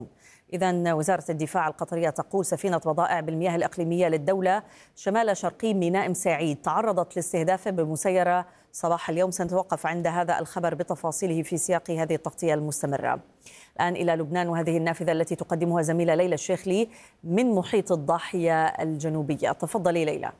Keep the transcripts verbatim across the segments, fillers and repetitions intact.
إذن وزارة الدفاع القطرية تقول سفينة بضائع بالمياه الإقليمية للدولة شمال شرقي ميناء مساعيد تعرضت لاستهداف بمسيرة صباح اليوم. سنتوقف عند هذا الخبر بتفاصيله في سياق هذه التغطية المستمرة. الآن إلى لبنان وهذه النافذة التي تقدمها زميلة ليلى الشيخلي من محيط الضاحية الجنوبية. تفضلي ليلى.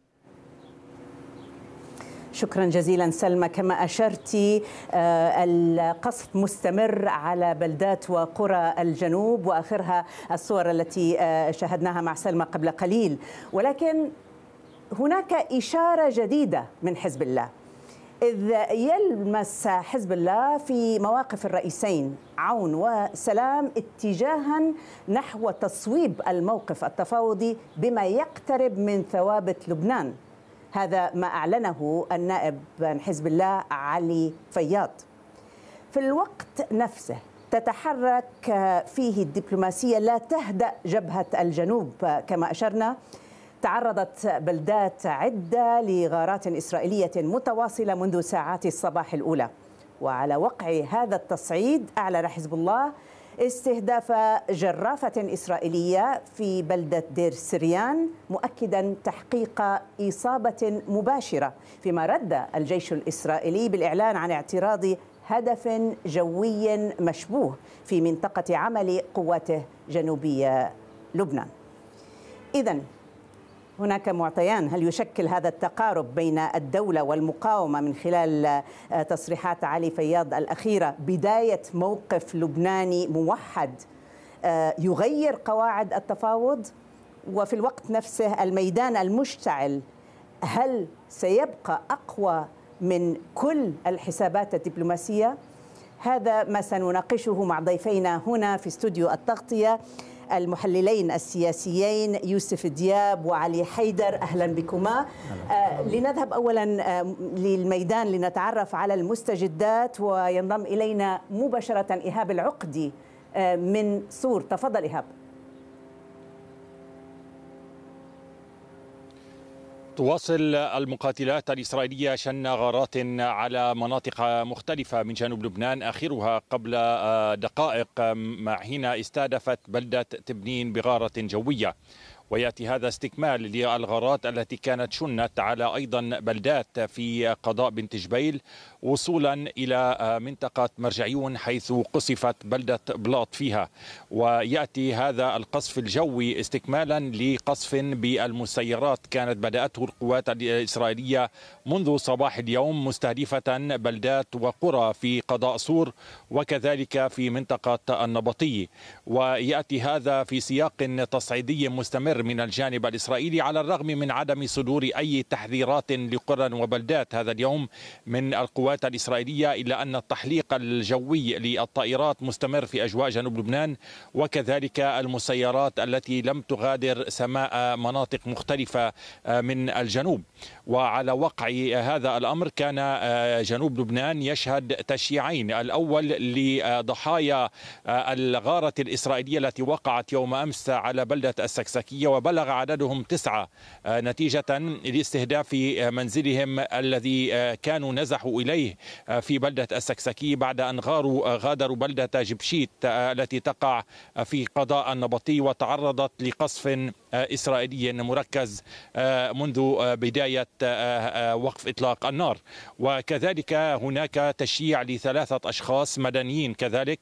شكرا جزيلا سلمى. كما أشرتي القصف مستمر على بلدات وقرى الجنوب، وآخرها الصور التي شاهدناها مع سلمى قبل قليل. ولكن هناك إشارة جديدة من حزب الله، إذ يلمس حزب الله في مواقف الرئيسين عون وسلام اتجاها نحو تصويب الموقف التفاوضي بما يقترب من ثوابت لبنان. هذا ما أعلنه النائب عن حزب الله علي فياض. في الوقت نفسه تتحرك فيه الدبلوماسية لا تهدأ جبهة الجنوب. كما أشرنا تعرضت بلدات عدة لغارات إسرائيلية متواصلة منذ ساعات الصباح الأولى، وعلى وقع هذا التصعيد أعلن حزب الله استهداف جرافة إسرائيلية في بلدة دير سريان، مؤكدا تحقيق إصابة مباشرة، فيما رد الجيش الإسرائيلي بالإعلان عن اعتراض هدف جوي مشبوه في منطقة عمل قواته جنوبية لبنان. إذن هناك معطيان. هل يشكل هذا التقارب بين الدولة والمقاومة من خلال تصريحات علي فياض الأخيرة بداية موقف لبناني موحد يغير قواعد التفاوض؟ وفي الوقت نفسه الميدان المشتعل هل سيبقى أقوى من كل الحسابات الدبلوماسية؟ هذا ما سنناقشه مع ضيفينا هنا في استوديو التغطية، المحللين السياسيين يوسف دياب وعلي حيدر. أهلا بكما. آه لنذهب أولا آه للميدان لنتعرف على المستجدات، وينضم إلينا مباشرة إيهاب العقدي آه من صور. تفضل إيهاب. تواصل المقاتلات الإسرائيلية شن غارات على مناطق مختلفة من جنوب لبنان، آخرها قبل دقائق حين استهدفت بلدة تبنين بغارة جوية. ويأتي هذا استكمال للغارات التي كانت شنت على أيضا بلدات في قضاء بنت جبيل، وصولا إلى منطقة مرجعيون حيث قصفت بلدة بلاط فيها. ويأتي هذا القصف الجوي استكمالا لقصف بالمسيرات كانت بدأته القوات الإسرائيلية منذ صباح اليوم، مستهدفة بلدات وقرى في قضاء صور وكذلك في منطقة النبطي. ويأتي هذا في سياق تصعيدي مستمر من الجانب الإسرائيلي، على الرغم من عدم صدور أي تحذيرات لقرى وبلدات هذا اليوم من القوات الإسرائيلية، إلا أن التحليق الجوي للطائرات مستمر في أجواء جنوب لبنان، وكذلك المسيرات التي لم تغادر سماء مناطق مختلفة من الجنوب. وعلى وقع هذا الأمر كان جنوب لبنان يشهد تشييعين، الأول لضحايا الغارة الإسرائيلية التي وقعت يوم أمس على بلدة السكسكية، وبلغ عددهم تسعة نتيجة لاستهداف منزلهم الذي كانوا نزحوا إليه في بلدة السكسكية بعد أن غاروا غادروا بلدة جبشيت التي تقع في قضاء النبطي، وتعرضت لقصف إسرائيلي مركز منذ بداية وقف إطلاق النار. وكذلك هناك تشييع لثلاثة أشخاص مدنيين كذلك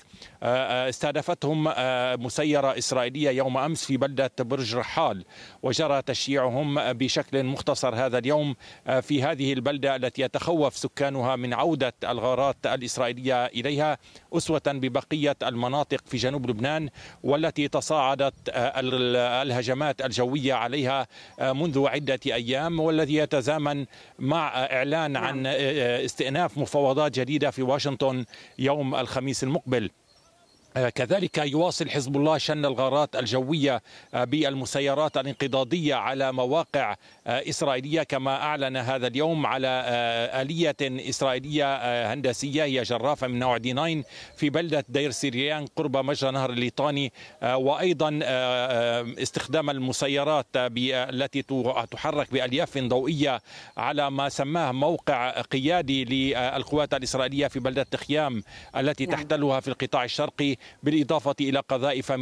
استهدفتهم مسيرة إسرائيلية يوم أمس في بلدة برج رحال، وجرى تشييعهم بشكل مختصر هذا اليوم في هذه البلدة التي يتخوف سكانها من عودة الغارات الإسرائيلية إليها، أسوة ببقية المناطق في جنوب لبنان والتي تصاعدت الهجمات الجوية عليها منذ عدة أيام، والذي يتزامن مع إعلان عن استئناف مفاوضات جديدة في واشنطن يوم الخميس المقبل. كذلك يواصل حزب الله شن الغارات الجوية بالمسيرات الانقضاضية على مواقع إسرائيلية، كما أعلن هذا اليوم على آلية إسرائيلية هندسية هي جرافة من نوع دي تسعة في بلدة دير سريان قرب مجرى نهر الليطاني، وأيضا استخدام المسيرات التي تحرك بألياف ضوئية على ما سماه موقع قيادي للقوات الإسرائيلية في بلدة تخيام التي تحتلها في القطاع الشرقي، بالإضافة إلى قذائف